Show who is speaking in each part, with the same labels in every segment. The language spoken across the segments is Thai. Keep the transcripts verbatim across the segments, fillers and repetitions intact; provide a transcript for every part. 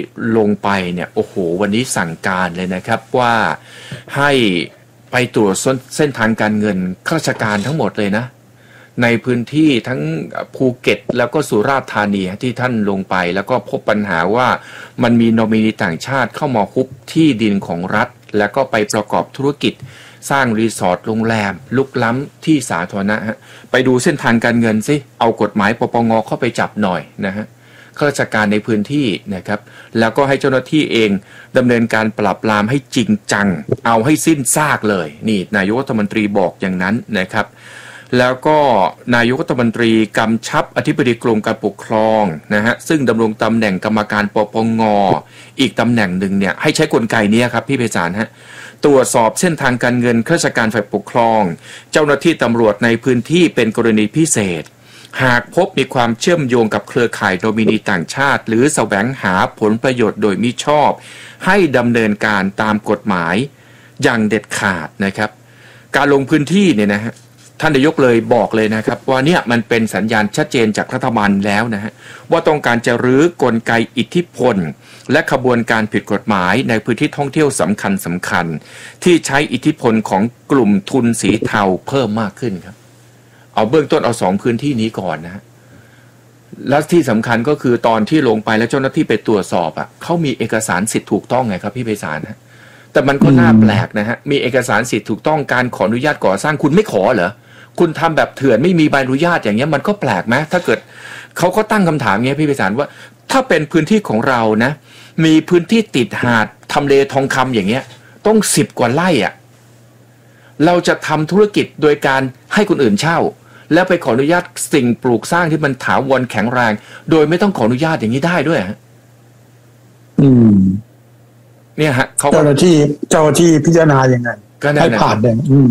Speaker 1: ลงไปเนี่ยโอ้โหวันนี้สั่งการเลยนะครับว่าให้ไปตรวจเส้นทางการเงินข้าราชการทั้งหมดเลยนะในพื้นที่ทั้งภูเก็ตแล้วก็สุราษฎร์ธานีที่ท่านลงไปแล้วก็พบปัญหาว่ามันมีนอมินีต่างชาติเข้ามาฮุบที่ดินของรัฐแล้วก็ไปประกอบธุรกิจสร้างรีสอร์ทโรงแรมลุกล้ำที่สาธารณะฮะไปดูเส้นทางการเงินสิเอากฎหมายปปงเข้าไปจับหน่อยนะฮะข้าราชการในพื้นที่นะครับแล้วก็ให้เจ้าหน้าที่เองดำเนินการปราบปรามให้จริงจังเอาให้สิ้นซากเลยนี่นายกรัฐมนตรีบอกอย่างนั้นนะครับแล้วก็นายกรัฐมนตรีกำชับอธิบดีกรมการปกครองนะฮะซึ่งดำรงตำแหน่งกรรมการปปงอีกตำแหน่งหนึ่งเนี่ยให้ใช้กลไกนี้ครับพี่ไพศาลฮะตรวจสอบเส้นทางการเงินข้าราชการฝ่ายปกครองเจ้าหน้าที่ตำรวจในพื้นที่เป็นกรณีพิเศษหากพบมีความเชื่อมโยงกับเครือข่ายโนมินีต่างชาติหรือแสวงหาผลประโยชน์โดยมิชอบให้ดำเนินการตามกฎหมายอย่างเด็ดขาดนะครับการลงพื้นที่เนี่ยนะฮะท่านนายกเลยบอกเลยนะครับว่าเนี่ยมันเป็นสัญญาณชัดเจนจากรัฐบาลแล้วนะฮะว่าต้องการจะรื้อกลไกอิทธิพลและขบวนการผิดกฎหมายในพื้นที่ท่องเที่ยวสำคัญสำคัญที่ใช้อิทธิพลของกลุ่มทุนสีเทาเพิ่มมากขึ้นครับเอาเบื้องต้นเอาสองพื้นที่นี้ก่อนนะฮะและที่สำคัญก็คือตอนที่ลงไปแล้วเจ้าหน้าที่ไปตรวจสอบอ่ะเขามีเอกสารสิทธิ์ถูกต้องไงครับพี่ไพศาลฮะแต่มันก็น่าแปลกนะฮะมีเอกสารสิทธิ์ถูกต้องการขออนุญาตก่อสร้างคุณไม่ขอเหรอคุณทำแบบเถื่อนไม่มีใบอนุญาตอย่างเงี้ยมันก็แปลกไหมถ้าเกิดเขาก็ตั้งคำถามเงี้ยพี่ไพศาลว่าถ้าเป็นพื้นที่ของเรานะมีพื้นที่ติดหาดทำเลทองคำอย่างเงี้ยต้องสิบกว่าไร่อ่ะเราจะทำธุรกิจโดยการให้คนอื่นเช่าแล้วไปขออนุญาตสิ่งปลูกสร้างที่มันถาวรแข็งแรงโดยไม่ต้องขออนุญาตอย่างนี้ได้ด้วยฮะอืมเนี่ยฮะเขาเจ้าหน้าที่เจ้าหน้าที่พิจารณาอย่างไงให้ผ่านเลยอืม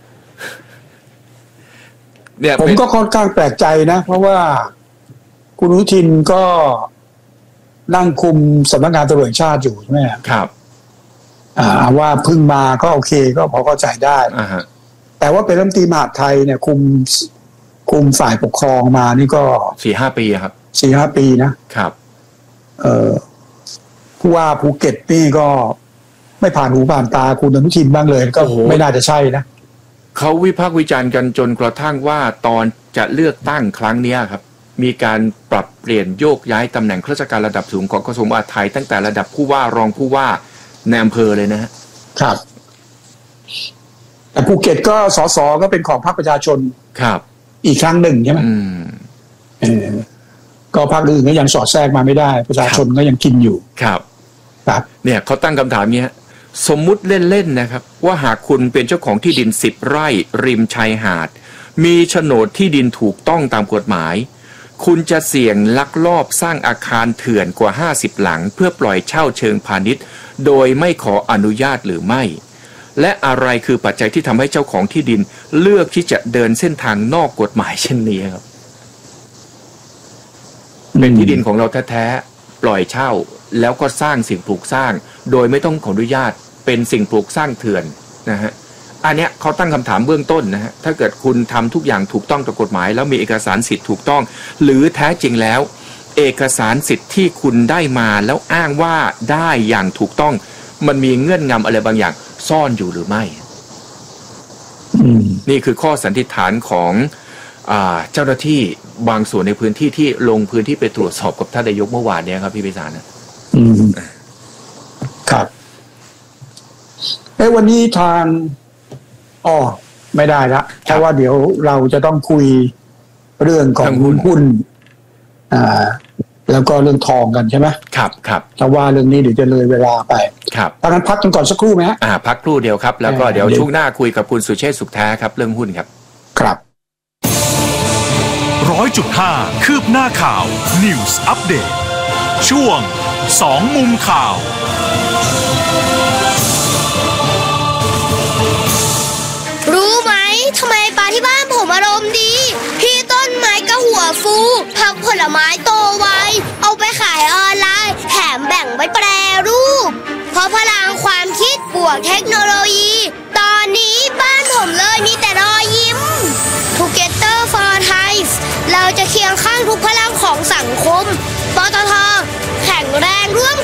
Speaker 1: เนี่ยผมก็ค่อนข้างแปลกใจนะเพราะว่าคุณอนุทินก็นั่งคุมสำนักงานตำรวจแห่งชาติอยู่ใช่ไหมครับอ่าว่าเพิ่งมาก็โอเคก็พอเข้าใจได้อ่าฮะแต่ว่าเป็นรัฐมนตรีมหาดไทยเนี่ยคุมคุมฝ่ายปกครองมานี่ก็สี่ห้าปีครับสี่ห้าปีนะครับเอ่อผู้ว่าภูเก็ตนี่ก็ไม่ผ่านหูผ่านตาคุณอนุทินบ้างเลยก็ไม่น่าจะใช่นะเขาวิพากษ์วิจารณ์กันจนกระทั่งว่าตอนจะเลือกตั้งครั้งนี้ครับมีการปรับเปลี่ยนโยกย้ายตำแหน่งข้าราชการระดับสูงของกระทรวงมหาดไทยตั้งแต่ระดับผู้ว่ารองผู้ว่าในอำเภอเลยนะฮะครับแต่ภูเก็ตก็สสก็เป็นของพรรคประชาชนครับอีกครั้งหนึ่งใช่ไหมเออก็พรรคอื่นก็ยังสอดแทรกมาไม่ได้ประชาชนก็ยังกินอยู่ครับครับเนี่ยเขาตั้งคำถามเนี้ยสมมุติเล่นๆนะครับว่าหากคุณเป็นเจ้าของที่ดินสิบไร่ริมชายหาดมีโฉนดที่ดินถูกต้องตามกฎหมายคุณจะเสี่ยงลักลอบสร้างอาคารเถื่อนกว่าห้าสิบหลังเพื่อปล่อยเช่าเชิงพาณิชย์โดยไม่ขออนุญาตหรือไม่และอะไรคือปัจจัยที่ทำให้เจ้าของที่ดินเลือกที่จะเดินเส้นทางนอกกฎหมายเช่นนี้ครับเป็นที่ดินของเราแท้ๆปล่อยเช่าแล้วก็สร้างสิ่งปลูกสร้างโดยไม่ต้องขออนุญาตเป็นสิ่งปลูกสร้างเถื่อนนะฮะอันเนี้ยเขาตั้งคำถามเบื้องต้นนะฮะถ้าเกิดคุณทำทุกอย่างถูกต้องตามกฎหมายแล้วมีเอกสารสิทธิ์ถูกต้องหรือแท้จริงแล้วเอกสารสิทธิ์ที่คุณได้มาแล้วอ้างว่าได้อย่างถูกต้องมันมีเงื่อนงำอะไรบางอย่างซ่อนอยู่หรือไม่นี่คือข้อสันนิษฐานของอ่าเจ้าหน้าที่บางส่วนในพื้นที่ที่ลงพื้นที่ไปตรวจสอบกับท่านนายกเมื่อวานนี้ครับพี่ไพศาลนะอืมครับเอ้วันนี้ทางอ๋อไม่ได้ละเพราะว่าเดี๋ยวเราจะต้องคุยเรื่องของหุ้นอ่าแล้วก็เรื่องทองกันใช่ไหมครับครับแต่ว่าเรื่องนี้เดี๋ยวจะเลยเวลาไปครับตอนนั้นพักกันก่อนสักครู่ไหมฮะอ่าพักครู่เดียวครับแล้วก็เดี๋ยวช่วงหน้าคุยกับคุณสุเชษฐ์สุขแท้ครับเรื่องหุ้นครับครับ
Speaker 2: ร้อยจุดห้าคืบหน้าข่าว News Update ช่วงสองมุมข่าว
Speaker 3: รู้ไหมทำไมปลาที่บ้านผมอารมณ์ดีพี่ต้นไม้ก็หัวฟูผักผลไม้โตไวเอาไปขายออนไลน์แถมแบ่งไว้แปรรูปเพราะพลังความคิดบวกเทคโนโลยีตอนนี้บ้านผมเลยมีแต่รอยยิ้ม Together for Thai เราจะเคียงข้างทุกพลังของสังคม